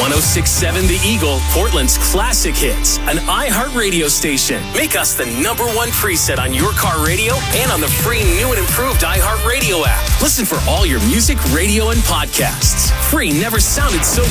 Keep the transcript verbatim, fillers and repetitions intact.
oh six point seven The Eagle, Portland's classic hits, an iHeart radio station. Make us the number one preset on your car radio and on the free new and improved iHeart Radio app. Listen for all your music, radio, and podcasts. Free never sounded so